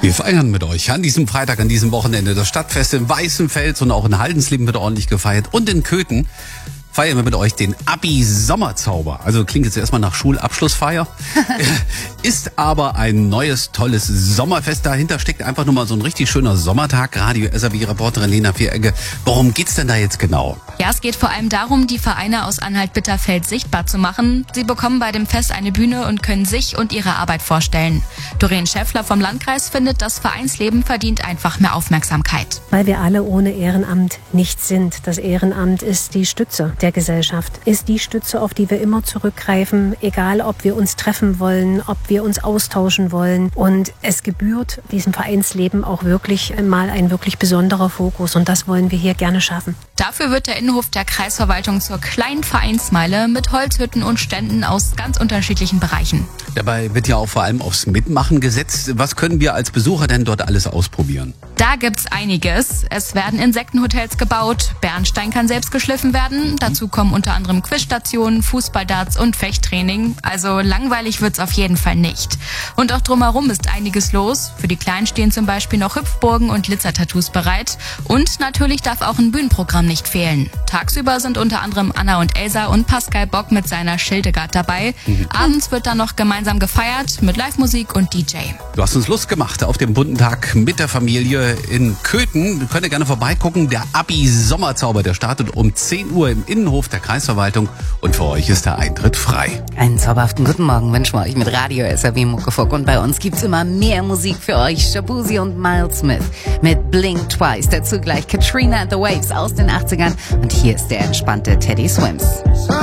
Wir feiern mit euch an diesem Freitag, an diesem Wochenende das Stadtfest in Weißenfels und auch in Haldensleben wird ordentlich gefeiert. Und in Köthen feiern wir mit euch den Abi-Sommerzauber. Also klingt jetzt erstmal nach Schulabschlussfeier. Ist aber ein neues, tolles Sommerfest. Dahinter steckt einfach nur mal so ein richtig schöner Sommertag. Radio SAW-Reporterin Lena Vieregge. Worum geht's denn da jetzt genau? Ja, es geht vor allem darum, die Vereine aus Anhalt-Bitterfeld sichtbar zu machen. Sie bekommen bei dem Fest eine Bühne und können sich und ihre Arbeit vorstellen. Doreen Schäffler vom Landkreis findet, das Vereinsleben verdient einfach mehr Aufmerksamkeit. Weil wir alle ohne Ehrenamt nichts sind. Das Ehrenamt ist die Stütze der Gesellschaft, ist die Stütze, auf die wir immer zurückgreifen, egal ob wir uns treffen wollen, ob wir uns austauschen wollen. Und es gebührt diesem Vereinsleben auch wirklich mal ein wirklich besonderer Fokus. Und das wollen wir hier gerne schaffen. Dafür wird der Innenhof der Kreisverwaltung zur kleinen Vereinsmeile mit Holzhütten und Ständen aus ganz unterschiedlichen Bereichen. Dabei wird ja auch vor allem aufs Mitmachen gesetzt. Was können wir als Besucher denn dort alles ausprobieren? Da gibt's einiges. Es werden Insektenhotels gebaut, Bernstein kann selbst geschliffen werden. Dazu kommen unter anderem Quizstationen, Fußballdarts und Fechttraining. Also langweilig wird's auf jeden Fall nicht. Und auch drumherum ist einiges los. Für die Kleinen stehen zum Beispiel noch Hüpfburgen und Glitzertattoos bereit. Und natürlich darf auch ein Bühnenprogramm nicht fehlen. Tagsüber sind unter anderem Anna und Elsa und Pascal Bock mit seiner Schildegard dabei. Abends wird dann noch gemeinsam gefeiert mit Live-Musik und DJ. Du hast uns Lust gemacht auf dem bunten Tag mit der Familie in Köthen. Könnt ihr gerne vorbeigucken. Der Abi-Sommerzauber, der startet um 10 Uhr im Innenhof der Kreisverwaltung und für euch ist der Eintritt frei. Einen zauberhaften guten Morgen wünschen wir euch mit Radio SAW Muckefuck. Und bei uns gibt's immer mehr Musik für euch. Shabuzi und Miles Smith mit Blink Twice. Dazu gleich Katrina and the Waves aus den 80ern. Und hier ist der entspannte Teddy Swims.